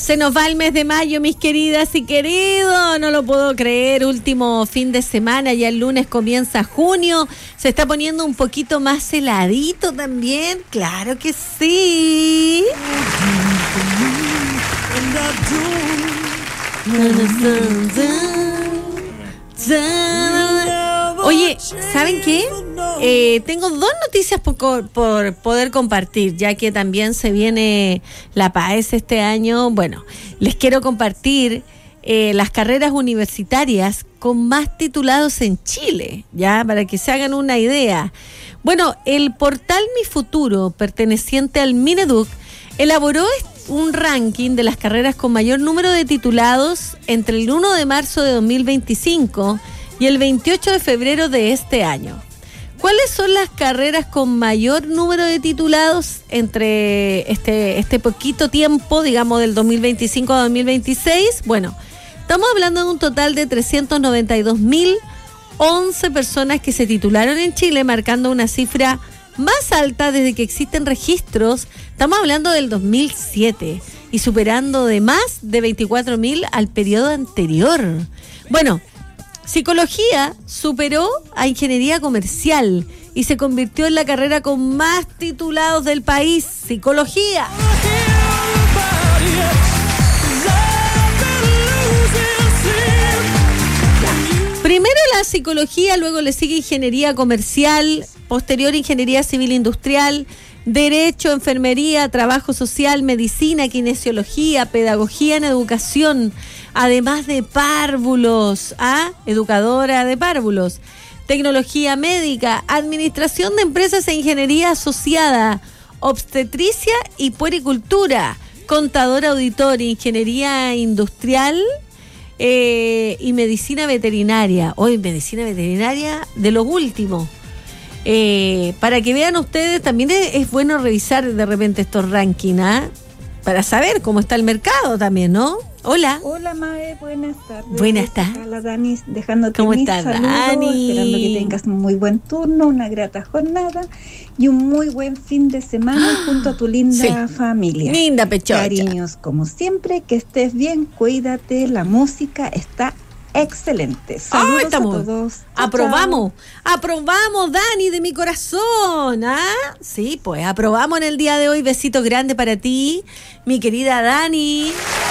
Se nos va el mes de mayo, mis queridas y queridos, no lo puedo creer, último fin de semana, ya el lunes comienza junio, se está poniendo un poquito más heladito también, claro que sí. Oye, ¿saben qué? Tengo dos noticias por poder compartir, ya que también se viene la PAES este año. Bueno, les quiero compartir las carreras universitarias con más titulados en Chile, ya para que se hagan una idea. Bueno, el portal Mi Futuro, perteneciente al Mineduc, elaboró un ranking de las carreras con mayor número de titulados entre el 1 de marzo de 2025 y el 28 de febrero de este año. ¿Cuáles son las carreras con mayor número de titulados entre este poquito tiempo, digamos del 2025 a 2026? Bueno, estamos hablando de un total de 392.011 personas que se titularon en Chile, marcando una cifra más alta desde que existen registros. Estamos hablando del 2007 y superando de más de 24.000 al periodo anterior. Bueno, Psicología superó a Ingeniería Comercial y se convirtió en la carrera con más titulados del país. Psicología. Primero la psicología, luego le sigue Ingeniería Comercial, posterior Ingeniería Civil Industrial, Derecho, Enfermería, Trabajo Social, Medicina, Kinesiología, Pedagogía en Educación, además de párvulos, educadora de párvulos, Tecnología Médica, Administración de Empresas e Ingeniería Asociada, Obstetricia y Puericultura, Contador Auditor, Ingeniería Industrial y Medicina Veterinaria. Hoy Medicina Veterinaria de lo último. Para que vean ustedes, también es bueno revisar de repente estos rankings, para saber cómo está el mercado también, ¿no? Hola. Hola, Mae, buenas tardes. Buenas tardes. Hola, Dani, dejándote ¿Cómo mis estás, saludos, Dani? esperando que tengas un muy buen turno, una grata jornada y un muy buen fin de semana junto a tu linda familia. Linda pechocha. Cariños, como siempre, que estés bien, cuídate, la música está excelente. Saludos a todos. Aprobamos, aprobamos, Dani, de mi corazón, Sí, pues aprobamos en el día de hoy. Besitos grandes para ti, mi querida Dani.